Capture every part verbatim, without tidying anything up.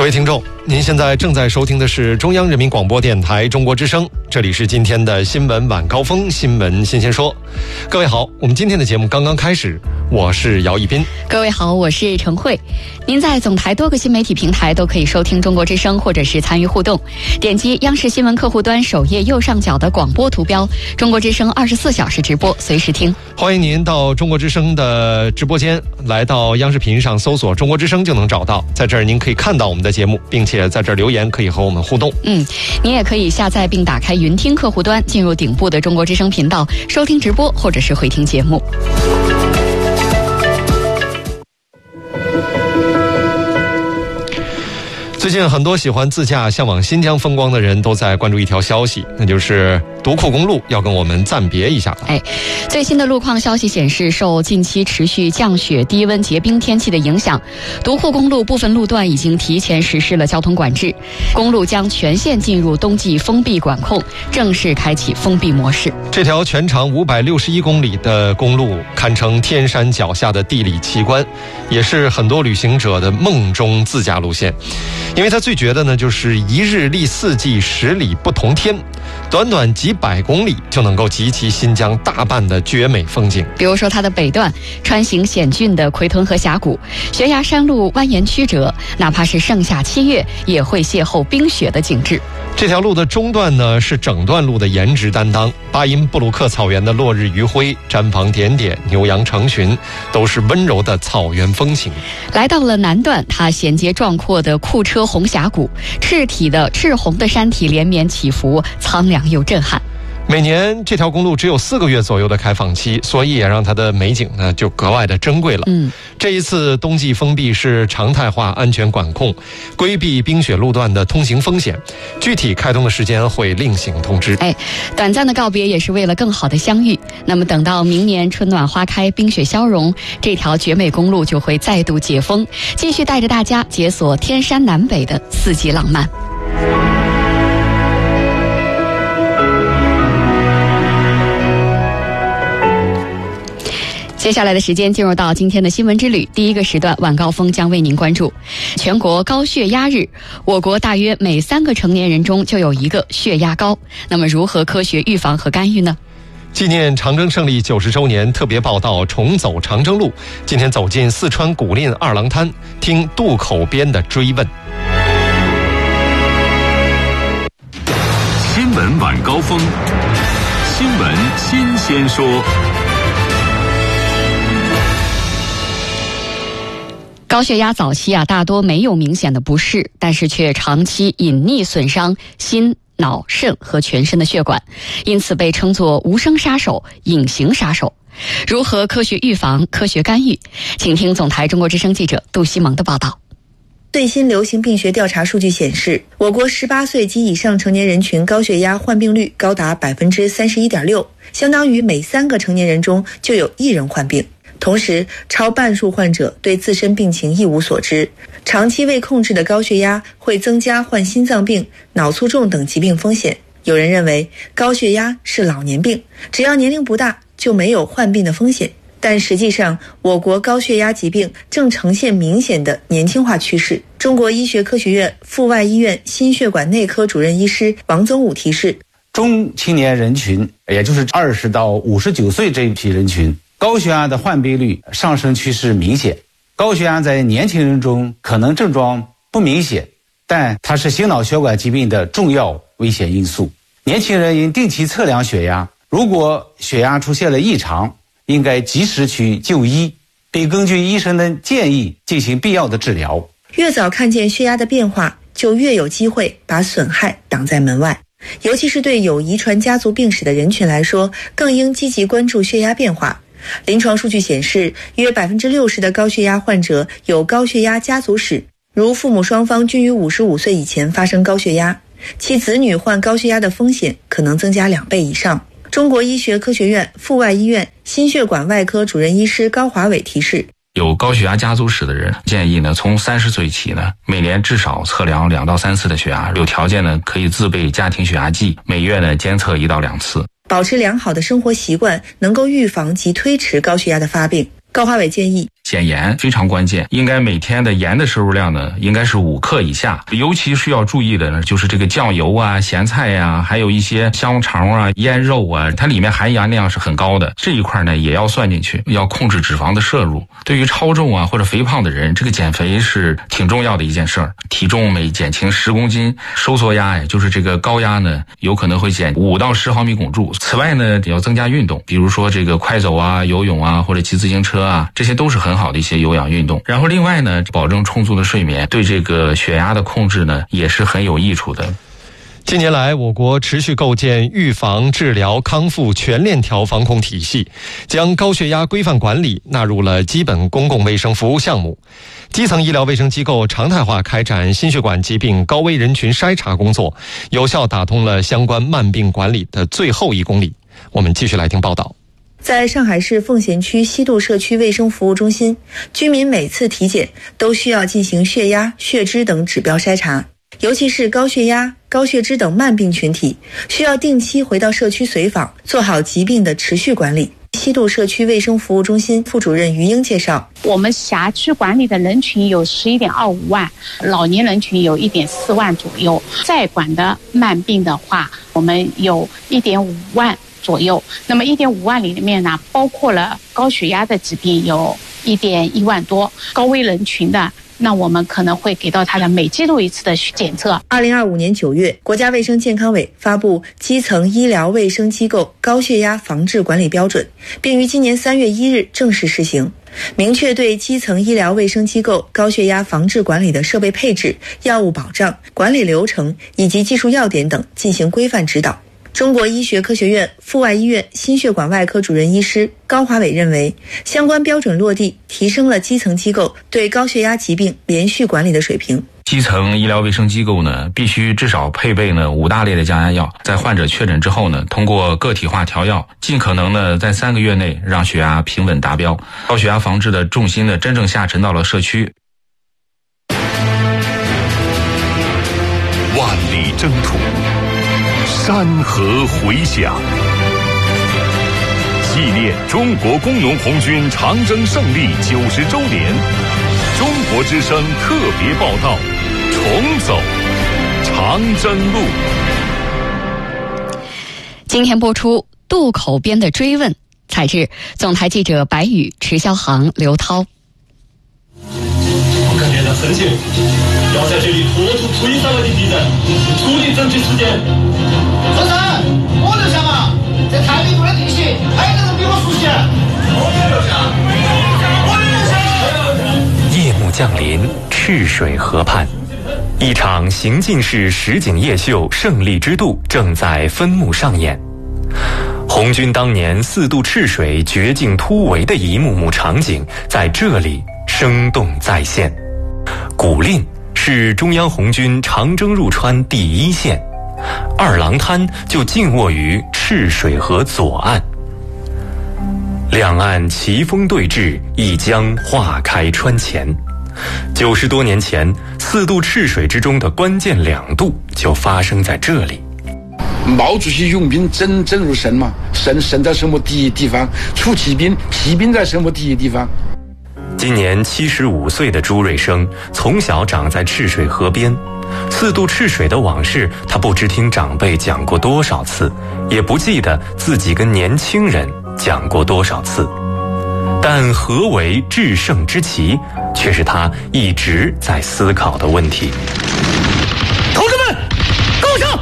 位听众，您现在正在收听的是中央人民广播电台中国之声，这里是今天的新闻晚高峰，新闻新鲜说。各位好，我们今天的节目刚刚开始，我是姚一斌。 各位好，我是陈慧。您在总台多个新媒体平台都可以收听中国之声，或者是参与互动。点击央视新闻客户端首页右上角的广播图标，中国之声二十四小时直播，随时听。 欢迎您到中国之声的直播间，来到央视频上搜索中国之声就能找到，在这儿您可以看到我们的节目，并且在这儿留言，可以和我们互动。 嗯，您也可以下载并打开云听客户端，进入顶部的中国之声频道，收听直播或者是回听节目。 最近很多喜欢自驾向往新疆风光的人都在关注一条消息，那就是独库公路要跟我们暂别一下了。 哎，最新的路况消息显示，受近期持续降雪、低温、结冰天气的影响，独库公路部分路段已经提前实施了交通管制，公路将全线进入冬季封闭管控，正式开启封闭模式。 这条全长五百六十一公里的公路堪称天山脚下的地理奇观，也是很多旅行者的梦中自驾路线。因为它最绝的呢，就是一日历四季，十里不同天，短短几百公里就能够集齐新疆大半的绝美风景。 比如说它的北段穿行险峻的奎屯河峡谷，悬崖山路蜿蜒曲折，哪怕是盛夏七月也会邂逅冰雪的景致。 这条路的中段呢，是整段路的颜值担当，巴音布鲁克草原的落日余晖、毡房点点、牛羊成群，都是温柔的草原风情。 来到了南段，它衔接壮阔的库车红峡谷，赤体的赤红的山体连绵起伏，苍凉又震撼。 每年这条公路只有四个月左右的开放期，所以也让它的美景呢就格外的珍贵了。 嗯， 这一次冬季封闭是常态化安全管控，规避冰雪路段的通行风险，具体开通的时间会另行通知。 哎，短暂的告别也是为了更好的相遇。那么等到明年春暖花开，冰雪消融，这条绝美公路就会再度解封，继续带着大家解锁天山南北的四季浪漫。接下来的时间进入到今天的新闻之旅，第一个时段晚高峰将为您关注全国高血压日。我国大约每三个成年人中就有一个血压高，那么如何科学预防和干预呢？ 纪念长征胜利九十周年特别报道重走长征路，今天走进四川古蔺二郎滩，听渡口边的追问。 新闻晚高峰，新闻新鲜说。 高血压早期啊，大多没有明显的不适，但是却长期隐匿损伤心、脑、肾和全身的血管，因此被称作无声杀手、隐形杀手。如何科学预防、科学干预？请听总台中国之声记者杜西蒙的报道。 最新流行病学调查数据显示，我国十八岁及以上成年人群高血压患病率高达 百分之三十一点六， 相当于每三个成年人中就有一人患病。同时，超半数患者对自身病情一无所知。长期未控制的高血压会增加患心脏病、脑卒中等疾病风险。有人认为高血压是老年病，只要年龄不大就没有患病的风险。但实际上，我国高血压疾病正呈现明显的年轻化趋势。中国医学科学院阜外医院心血管内科主任医师王增武提示， 中青年人群，也就是二十到五十九岁这一批人群，高血压的患病率上升趋势明显。高血压在年轻人中可能症状不明显，但它是心脑血管疾病的重要危险因素。年轻人应定期测量血压，如果血压出现了异常，应该及时去就医，并根据医生的建议进行必要的治疗。 越早看见血压的变化，就越有机会把损害挡在门外。尤其是对有遗传家族病史的人群来说，更应积极关注血压变化。临床数据显示，约 百分之六十 的高血压患者有高血压家族史，如父母双方均于五十五岁以前发生高血压，其子女患高血压的风险可能增加两倍以上。中国医学科学院阜外医院心血管外科主任医师高华伟提示， 有高血压家族史的人，建议呢从三十岁起呢，每年至少测量两到三次的血压，有条件呢可以自备家庭血压计，每月呢监测一到两次。 保持良好的生活习惯，能够预防及推迟高血压的发病。高华伟建议， 减盐非常关键，应该每天的盐的摄入量呢，应该是五克以下。尤其需要注意的呢，就是这个酱油啊、咸菜呀、啊，还有一些香肠啊、腌肉啊，它里面含盐量是很高的，这一块呢也要算进去，要控制脂肪的摄入。对于超重啊或者肥胖的人，这个减肥是挺重要的一件事儿。体重每减轻十公斤，收缩压呀，就是这个高压呢，有可能会减五到十毫米汞柱。此外呢，也要增加运动，比如说这个快走啊、游泳啊，或者骑自行车啊，这些都是很好的一些有氧运动。然后另外呢，保证充足的睡眠，对这个血压的控制呢，也是很有益处的。 近年来，我国持续构建预防、治疗、康复全链条防控体系，将高血压规范管理纳入了基本公共卫生服务项目。基层医疗卫生机构常态化开展心血管疾病高危人群筛查工作，有效打通了相关慢病管理的最后一公里。我们继续来听报道。 在上海市奉贤区西渡社区卫生服务中心，居民每次体检都需要进行血压、血脂等指标筛查，尤其是高血压、高血脂等慢病群体，需要定期回到社区随访，做好疾病的持续管理。西渡社区卫生服务中心副主任于英介绍， 我们辖区管理的人群有十一点二五万，老年人群有一点四万左右，在管的慢病的话，我们有一点五万左右。那么一点五万里面呢，包括了高血压的疾病有一点一万多，高危人群的，那我们可能会给到他的每季度一次的检测。 二零二五年九月，国家卫生健康委发布基层医疗卫生机构高血压防治管理标准，并于今年三月一日正式施行，明确对基层医疗卫生机构高血压防治管理的设备配置、药物保障、管理流程以及技术要点等进行规范指导。中国医学科学院阜外医院心血管外科主任医师高华伟认为，相关标准落地，提升了基层机构对高血压疾病连续管理的水平。 基层医疗卫生机构呢，必须至少配备呢五大类的降压药，在患者确诊之后呢，通过个体化调药，尽可能呢在三个月内让血压平稳达标。高血压防治的重心呢，真正下沉到了社区。 万里征途，山河回响，纪念中国工农红军长征胜利九十周年，中国之声特别报道，重走长征路。 今天播出渡口边的追问，采制总台记者白宇、迟霄航、刘涛。 我感觉到神情，要在这里拖出推上来的敌人，处理争取时间。 科长，我就想啊，在太平路的地形，还有人比我熟悉。我也想，我也想。 夜幕降临，赤水河畔，一场行进式实景夜秀《胜利之渡》正在分幕上演。红军当年四渡赤水绝境突围的一幕幕场景在这里生动再现。古蔺是中央红军长征入川第一线，二郎滩就静卧于赤水河左岸。两岸旗风对峙，一江划开川前。九十多年前，四渡赤水之中的关键两渡就发生在这里。 毛主席用兵真真如神嘛，神神在什么地地方，出骑兵骑兵在什么地地方。 今年七十五岁的朱瑞生从小长在赤水河边，四渡赤水的往事他不知听长辈讲过多少次，也不记得自己跟年轻人讲过多少次，但何为制胜之旗，却是他一直在思考的问题。 同志们，跟上！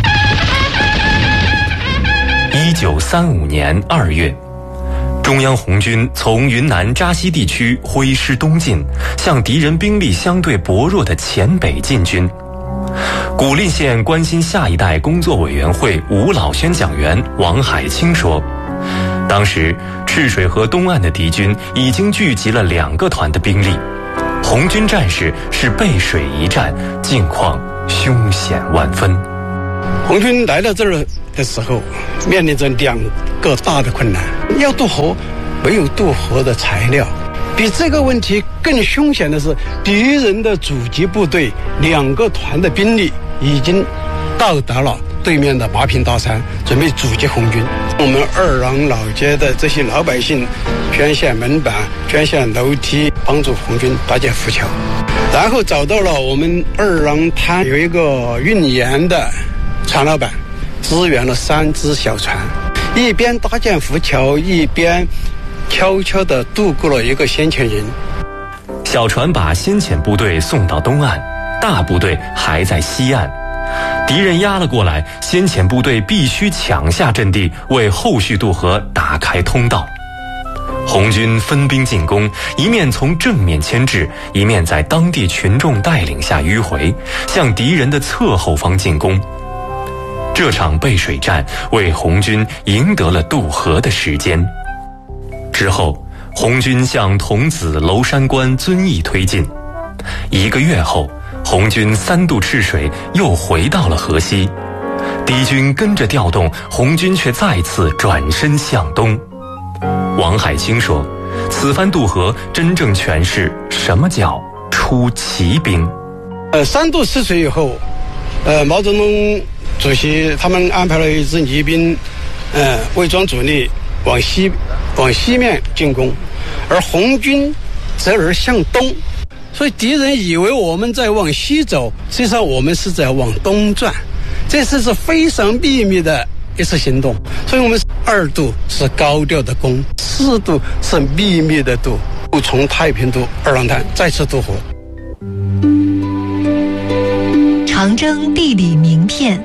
一九三五年二月，中央红军从云南扎西地区挥师东进，向敌人兵力相对薄弱的黔北进军。古蔺县关心下一代工作委员会吴老轩讲员王海清说，当时赤水河东岸的敌军已经聚集了两个团的兵力，红军战士是背水一战，境况凶险万分。 红军来到这儿的时候，面临着两个大的困难：要渡河，没有渡河的材料；比这个问题更凶险的是，敌人的阻击部队两个团的兵力已经到达了对面的麻坪大山，准备阻击红军。我们二郎老街的这些老百姓捐献门板、捐献楼梯，帮助红军搭建浮桥。然后找到了我们二郎滩有一个运盐的船老板，支援了三只小船，一边搭建浮桥，一边悄悄地渡过了一个先遣营。 小船把先遣部队送到东岸，大部队还在西岸。敌人压了过来，先遣部队必须抢下阵地，为后续渡河打开通道。红军分兵进攻，一面从正面牵制，一面在当地群众带领下迂回，向敌人的侧后方进攻。这场背水战为红军赢得了渡河的时间。之后，红军向桐梓、娄山关遵义推进。一个月后，红军三渡赤水，又回到了河西。敌军跟着调动，红军却再次转身向东。王海清说，此番渡河真正诠释什么叫出奇兵。 呃，三渡赤水以后，呃，毛泽东主席他们安排了一支泥兵，呃，伪装主力往西往西面进攻，而红军则而向东，所以敌人以为我们在往西走，实际上我们是在往东转。这次是非常秘密的一次行动，所以我们二渡是高调的攻，四渡是秘密的渡，从太平渡二郎滩再次渡河。 长征地理名片。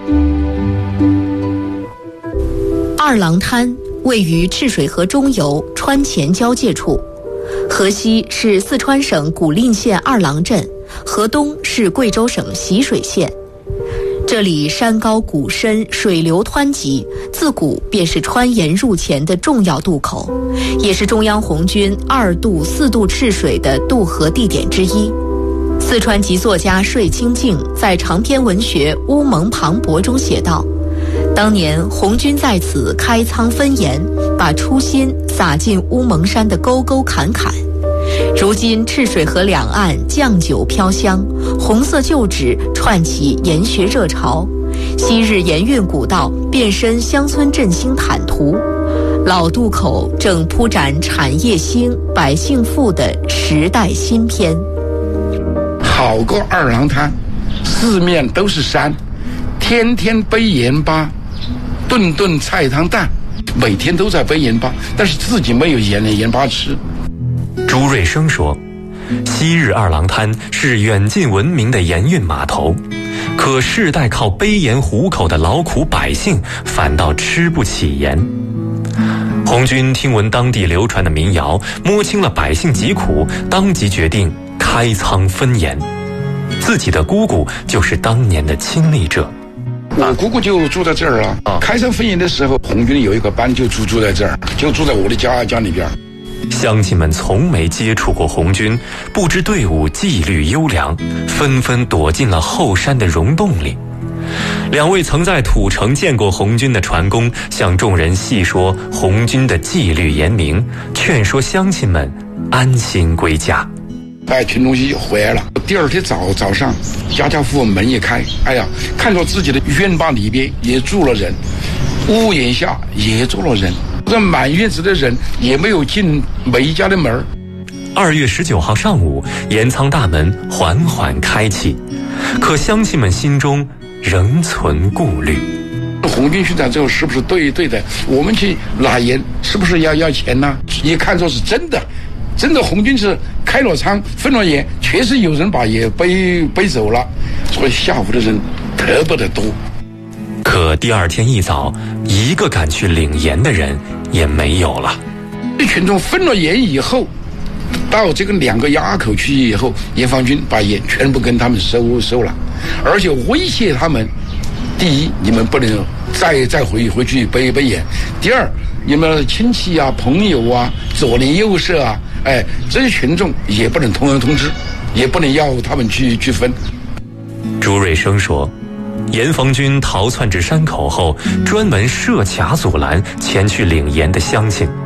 二郎滩位于赤水河中游川黔交界处，河西是四川省古蔺县二郎镇，河东是贵州省习水县。这里山高谷深，水流湍急，自古便是川盐入黔的重要渡口，也是中央红军二渡、四渡赤水的渡河地点之一。四川籍作家税清静在长篇文学《乌蒙磅礴》中写道，当年红军在此开仓分盐，把初心撒进乌蒙山的沟沟坎坎。如今赤水河两岸酱酒飘香，红色旧址串起盐学热潮，昔日盐运古道变身乡村振兴坦途，老渡口正铺展产业兴、百姓富的时代新篇。 好个二郎滩，四面都是山，天天背盐巴，顿顿菜汤蛋，每天都在背盐巴，但是自己没有盐盐巴吃。 朱瑞生说，昔日二郎滩是远近闻名的盐运码头，可世代靠背盐糊口的劳苦百姓反倒吃不起盐。红军听闻当地流传的民谣，摸清了百姓疾苦，当即决定开仓分盐。自己的姑姑就是当年的亲历者。 我姑姑就住在这儿啊。开仓分盐的时候，红军有一个班就住住在这儿，就住在我的家家里边。 乡亲们从没接触过红军，不知队伍纪律优良，纷纷躲进了后山的溶洞里。两位曾在土城见过红军的船工向众人细说红军的纪律严明，劝说乡亲们安心归家。 哎，群众就回来了。第二天早早上，家家户户门一开，哎呀，看到自己的院坝里边也住了人，屋檐下也住了人，这满院子的人也没有进每一家的门。 二月十九号上午，盐仓大门缓缓开启，可乡亲们心中仍存顾虑。 红军宣战之后是不是对对的？我们去拿盐是不是要要钱呢？也看作是真的，真的红军是开了仓分了盐，确实有人把盐背背走了，所以下午的人特别的多。 可第二天一早，一个敢去领盐的人也没有了。 这群众分了盐以后，到这个两个垭口去以后，盐防军把盐全部跟他们收收了，而且威胁他们：第一，你们不能再再回回去背背盐；第二，你们亲戚啊、朋友啊、左邻右舍啊，哎，这些群众也不能通而通知，也不能要他们去去分。 朱瑞生说，盐防军逃窜至山口后，专门设卡阻拦前去领盐的乡亲。